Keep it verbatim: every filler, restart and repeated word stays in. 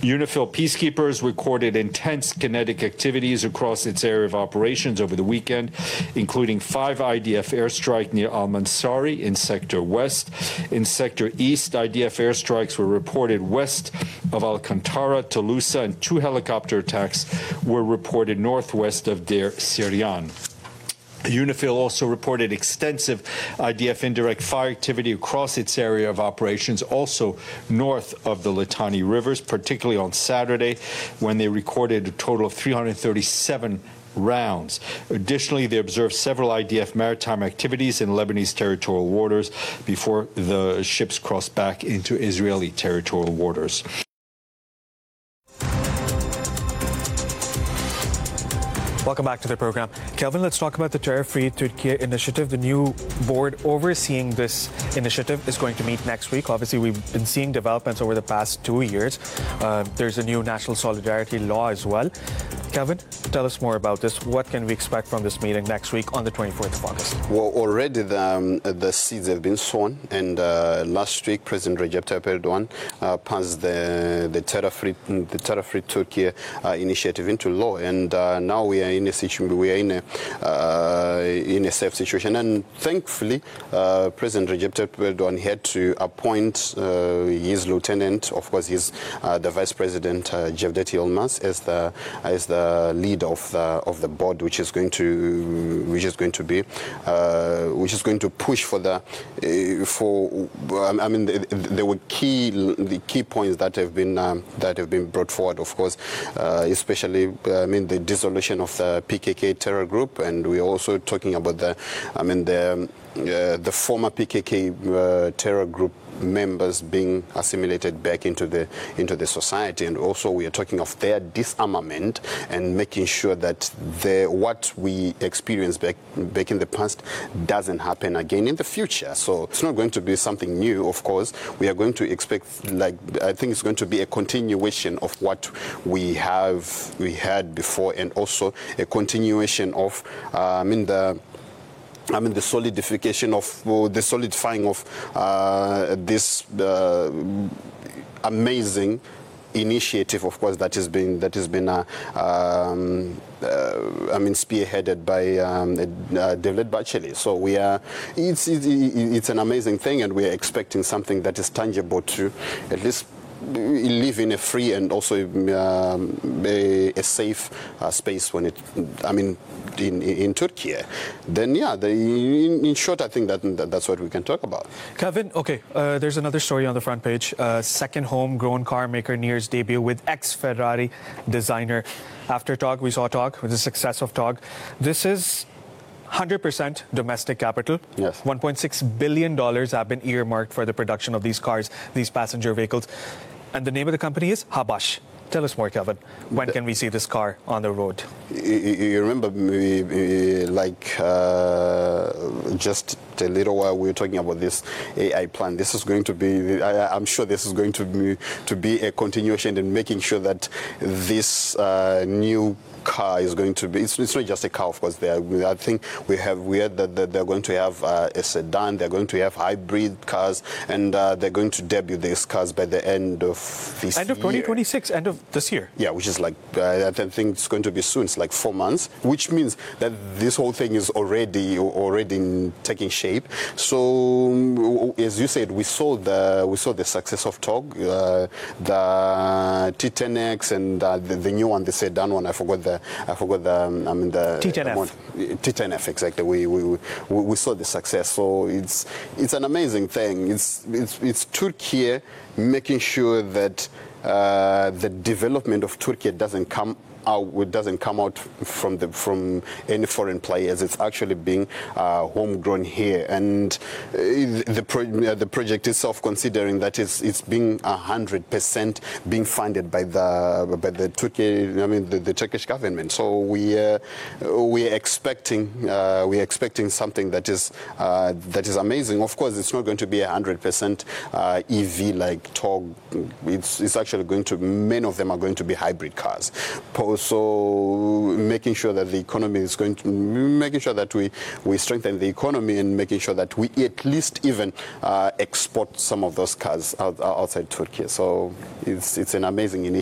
UNIFIL peacekeepers recorded intense kinetic activities across its area of operations over the weekend, including five I D F airstrike near Al-Mansari in Sector West. In Sector East, I D F airstrikes were reported west of Alcantara, Tolosa, and two helicopter attacks were reported northwest of Deir Syrian. UNIFIL also reported extensive I D F indirect fire activity across its area of operations, also north of the Litani rivers, particularly on Saturday, when they recorded a total of three hundred thirty-seven rounds. Additionally, they observed several I D F maritime activities in Lebanese territorial waters before the ships crossed back into Israeli territorial waters. Welcome back to the program. Kelvin, let's talk about the Terror-Free Turkey initiative. The new board overseeing this initiative is going to meet next week. Obviously, we've been seeing developments over the past two years. Uh, there's a new national solidarity law as well. Kelvin, tell us more about this. What can we expect from this meeting next week on the twenty-fourth of August? Well, already the, um, the seeds have been sown, and uh, last week President Recep Tayyip Erdogan uh, passed the, the Terror-Free the Terror-Free Turkey uh, initiative into law, and uh, now we are in a situation we are in a uh, in a safe situation, and thankfully uh, President Recep Tayyip Erdogan had to appoint uh, his lieutenant, of course, his uh, the Vice President uh, Cevdet Yılmaz as the as the leader of the of the board, which is going to which is going to be uh, which is going to push for the uh, for I mean there were key the key points that have been um, that have been brought forward, of course, uh, especially I mean the dissolution of the P K K terror group, and we're also talking about the I mean the uh, the former P K K uh, terror group members being assimilated back into the into the society, and also we are talking of their disarmament and making sure that the what we experienced back back in the past doesn't happen again in the future. So it's not going to be something new, of course. We are going to expect, like, I think it's going to be a continuation of what we have we had before, and also a continuation of uh, I mean the I mean the solidification of uh, the solidifying of uh, this uh, amazing initiative, of course, that has been that has been uh, um, uh, I mean spearheaded by um, uh, Devlet Bahçeli. So we are it's, it's it's an amazing thing, and we are expecting something that is tangible to at least live in a free and also um, a, a safe uh, space when it, I mean, in, in Turkey. Then, yeah, the, in, in short, I think that, that that's what we can talk about. Kevin, okay, uh, there's another story on the front page. Uh, second homegrown car maker nears debut with ex-Ferrari designer. After T O G, we saw T O G with the success of T O G. This is one hundred percent domestic capital. Yes. one point six billion dollars have been earmarked for the production of these cars, these passenger vehicles. And the name of the company is Habash. Tell us more, Kevin. When can we see this car on the road? You, you remember, me, like, uh, just a little while we were talking about this A I plan. This is going to be, I, I'm sure this is going to be, to be a continuation in making sure that this uh, new car is going to be, it's, it's not just a car, of course. They are, I think we have, we heard that, that they're going to have uh, a sedan, they're going to have hybrid cars, and uh, they're going to debut these cars by the end of this End of twenty twenty-six, year. end of this year. Yeah, which is like, uh, I think it's going to be soon. It's like four months, which means that this whole thing is already already taking shape. So, as you said, we saw the we saw the success of T O G, uh, the T ten X, and uh, the, the new one, the sedan one. I forgot the I forgot the um, I mean the T ten F. T ten F, exactly. We, we we we saw the success. So it's it's an amazing thing. It's it's it's Turkey making sure that uh, the development of Turkey doesn't come out, it doesn't come out from the from any foreign players. It's actually being uh, homegrown here, and uh, the pro uh, the project itself, considering that it's it's being a hundred percent being funded by the by the Turkey, I mean the, the Turkish government. So we uh, we are expecting uh, we are expecting something that is uh, that is amazing. Of course, it's not going to be a hundred percent E V like T O G. It's it's actually going to, many of them are going to be hybrid cars. Also making sure that the economy is going to, making sure that we, we strengthen the economy, and making sure that we at least even uh, export some of those cars out, outside Turkey. So it's, it's an amazing initiative.